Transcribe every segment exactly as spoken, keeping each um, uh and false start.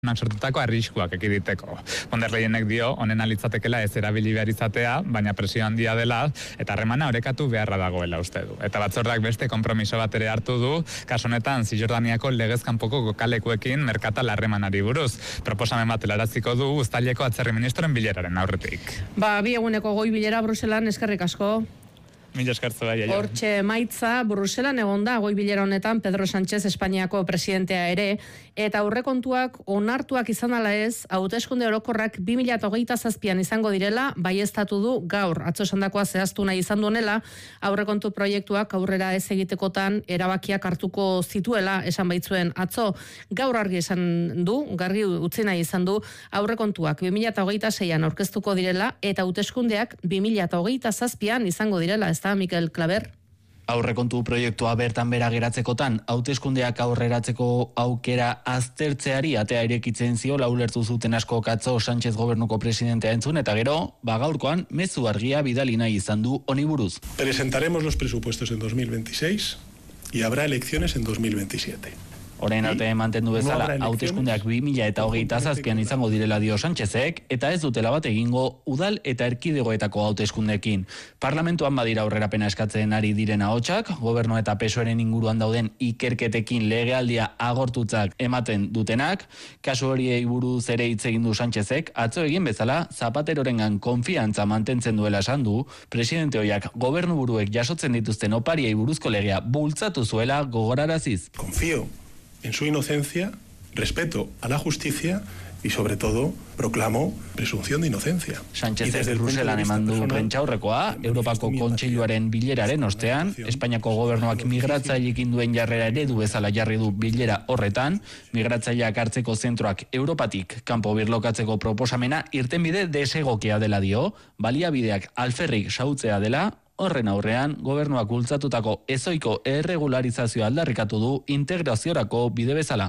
sortutako arriskuak ekiditeko. Von der Leyenek dio, honen alitzatekela ez erabili behar izatea, baina presio handia dela, eta harremana orekatu beharra dagoela uste du. Eta batzordak beste konpromiso bat ere hartu du, kasu honetan Zisjordaniako legez kanpoko kokalekuekin merkatal harremanari buruz. Proposamen bat helaraziko du uztaileko atzerri ministroen bileraren aurretik. Ba, bi eguneko goi bilera Bruselan, eskerrik asko. Mila eskertzu bai. Hortxe maitza, Bruselan egonda, goi bilera honetan Pedro Sánchez Espainiako presidentea ere, eta aurrekontuak onartuak izan ala ez, hauteskunde orokorrak bi mila hogeita zazpian izango direla, baieztatu du gaur, atzo esandakoa zehaztu nahi izan duenela, aurrekontu proiektuak aurrera ez egitekotan erabakiak hartuko zituela, esan baitzuen atzo, gaur argi esan du, gargi utzi nahi izan du, aurrekontuak bi mila hogeita seian aurkeztuko direla, eta hauteskundeak bi mila hogeita zazpian izango direla, ez da, Mikel Klaber? Aurrekontu proiektua bertan bera geratzekotan, hauteskundeak aurreratzeko aukera aztertzeari atea irekitzen ziola ulertu zuten asko atzo Sánchez gobernuko presidentea entzun, eta gero, bagaurkoan, mezu argia bidali nahi izan du honi buruz. Presentaremos los presupuestos en dos mil veintiséis y habrá elecciones en dos mil veintisiete. Orain arte mantendu bezala, hauteskundeak bi mila eta hogeita zazpian izango direla dio Sánchezek, eta ez dutela bat egingo udal eta erkidegoetako hauteskundeekin. Parlamentuan badira aurrerapena eskatzen ari diren ahotsak, gobernu eta P S O Eren inguruan dauden ikerketekin legealdia agortutzak ematen dutenak, kasu horiei buruz ere hitz egin du Sánchezek, atzo egin bezala, Zapaterorengan konfiantza mantentzen duela esan du, presidente hoiak gobernu buruek jasotzen dituzten opariei buruzko legea bultzatu zuela gogoraraziz. Confío en su inocencia, respeto a la justicia y sobre todo proclamo presunción de inocencia. Sánchez ez Bruselan eman du prentsaurrekoa, Europako Kontseiluaren bileraren ostean, Espainiako gobernuak migratzaileekin duen jarrera eredu bezala jarri du bilera horretan, migratzaileak hartzeko zentroak Europatik kanpo birlokatzeko proposamena irtenbide desegokia dela dio, baliabideak alferrik xautzea dela. Horren aurrean, gobernuak bultzatutako ezoiko erregularizazioa aldarrikatu du integraziorako bide bezala.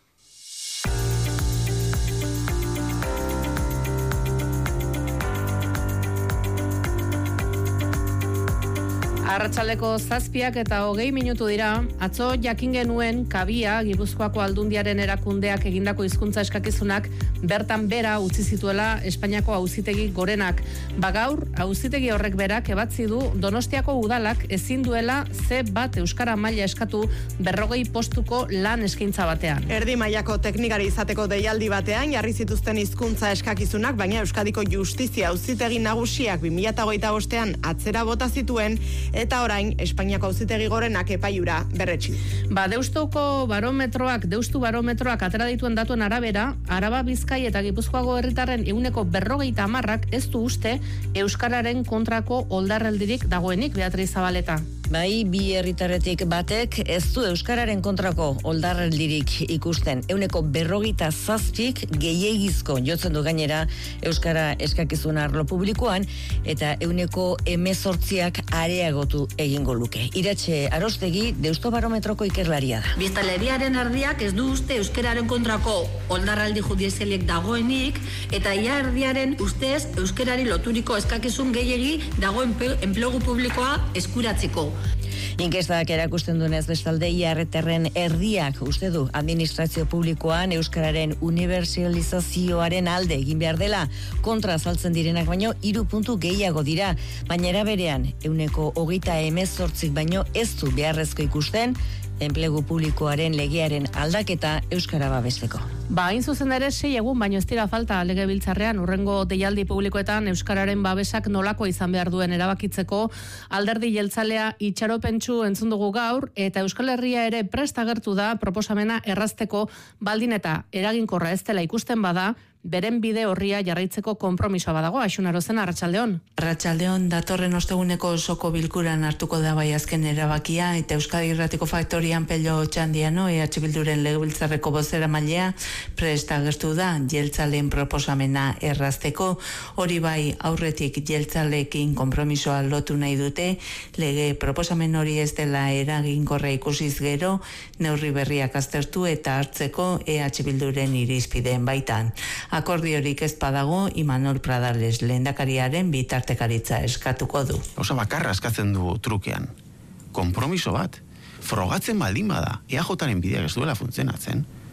Arratsaldeko zazpiak eta hogei minutu dira, atzo jakin genuen Kabia, Gipuzkoako Aldundiaren erakundeak egindako hizkuntza eskakizunak bertan bera utzi zituela Espainiako auzitegi gorenak. Bagaur, auzitegi horrek berak ebatzi du Donostiako udalak ezin duela ze bat euskara maila eskatu berrogei postuko lan eskaintza batean. Erdi mailako teknikari izateko deialdi batean jarri zituzten hizkuntza eskakizunak, baina Euskadiko Justizia Auzitegi Nagusiak bi mila hogeita bostean atzera bota zituen, eta orain Espainiako auzitegi gorenak epaiura berretsi. Ba, Deustuko barometroak, Deustu barometroak atera dituen datuen arabera, Araba, Bizkai eta Gipuzkoako herritarren ehuneko berrogeita hamarrak ez du uste euskararen kontrako oldarraldirik dagoenik, Beatriz Zabaleta. Bai, bi herritarretik batek ez du euskararen kontrako oldarraldirik ikusten. Ehuneko berrogeita zazpik gehiegizko jotzen du gainera euskara eskakizun arlo publikoan, eta ehuneko hemezortziak areagotu egingo luke. Iratxe Arostegi, Deusto barometroko ikerlaria da. Biztanleriaren erdiak ez du uste euskararen kontrako oldarraldi judizialek dagoenik, eta ia erdiaren ustez euskarari loturiko eskakizun gehiegi dago enplegu publikoa eskuratzeko. Inkestak erakusten duenez bestalde herritarren erdiak uste du administrazio publikoan euskararen unibertsalizazioaren alde egin behar dela, kontra azaltzen direnak baino hiru puntu gehiago dira, baina era berean ehuneko hogeita hemezortzik baino ez du beharrezko ikusten enplegu publikoaren legearen aldaketa euskara babesteko. Ba, hain zuzen ere, sei egun baino ez dira falta legebiltzarrean urrengo deialdi publikoetan euskararen babesak nolako izan behar duen erabakitzeko alderdi jeltzalea itxaropentsu entzun dugu gaur, eta Euskal Herria ere prest agertu da proposamena errazteko baldin eta eraginkorra ez dela ikusten bada, beren bide horria jarraitzeko konpromisoa badago. Axun Arozen, Arratsaldeon. Arratsaldeon, datorren osteguneko osoko bilkuran hartuko da bai azken erabakia, eta Euskadi Irratiko Faktorian Pello Txandiano, E H Bilduren legebiltzarreko bozeramailea, prest agertu da jeltzaleen proposamena errazteko. Hori bai, aurretik jeltzaleekin konpromisoa lotu nahi dute, lege proposamen hori ez dela eraginkorra ikusiz gero, neurri berriak aztertu eta hartzeko E H Bilduren irizpideen baitan. Akordiorik ez badago, Imanol Pradales lehendakariaren bitartekaritza eskatuko du. Osa bakarra eskatzen du trukean. Konpromiso bat. Frogatzen baldin bada, E A Jaren bideak ez duela funtzionatzen.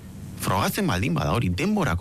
frogatzen baldin bada hori denborako